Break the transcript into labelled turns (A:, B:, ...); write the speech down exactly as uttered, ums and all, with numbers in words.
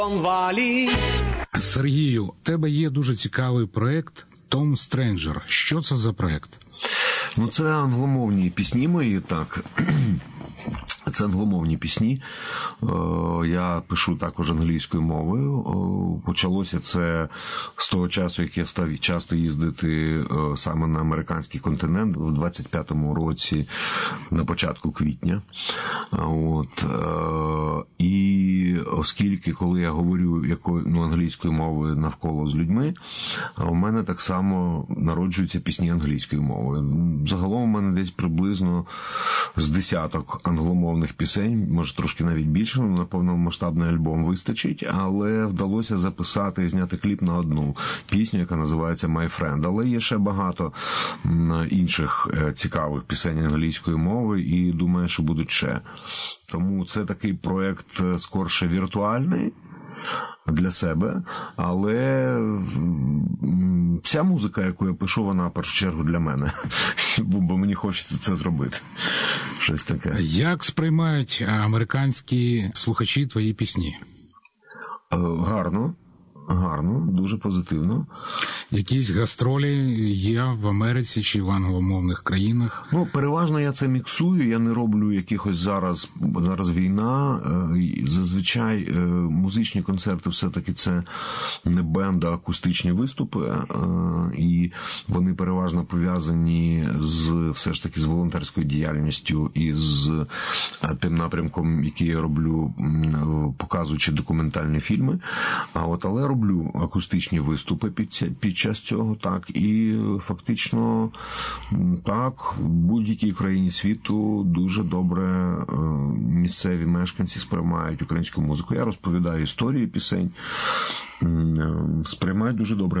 A: Сергію, у тебе є дуже цікавий проєкт «Том Стренджер». Що це за проєкт?
B: Ну, це англомовні пісні мої, так. Це англомовні пісні. Я пишу також англійською мовою. Почалося це з того часу, як я став часто їздити саме на американський континент в двадцять п'ятому році, на початку квітня. От. І оскільки, коли я говорю якою, ну, англійською мовою навколо з людьми, у мене так само народжуються пісні англійською мовою. Загалом у мене десь приблизно з десяток англомовних пісень, може трошки навіть більше, на повномасштабний альбом вистачить, але вдалося записати і зняти кліп на одну пісню, яка називається «My Friend». Але є ще багато інших цікавих пісень англійської мови і думаю, що будуть ще. Тому це такий проєкт скорше віртуальний для себе, але вся музика, яку я пишу, вона в першу чергу для мене, бо мені хочеться це зробити. Щось таке.
A: Як сприймають американські слухачі твої пісні?
B: Гарно. Гарно, дуже позитивно.
A: Якісь гастролі є в Америці чи в англомовних країнах?
B: Ну, переважно я це міксую, я не роблю якихось зараз, зараз війна. Зазвичай музичні концерти все-таки це не бенд, а акустичні виступи, і вони переважно пов'язані з, все ж таки, з волонтерською діяльністю і з тим напрямком, який я роблю, показуючи документальні фільми. А от, але роблю акустичні виступи під, під час цього, так, і фактично так, в будь-якій країні світу дуже добре місцеві мешканці сприймають українську музику. Я розповідаю історії пісень, сприймають дуже добре.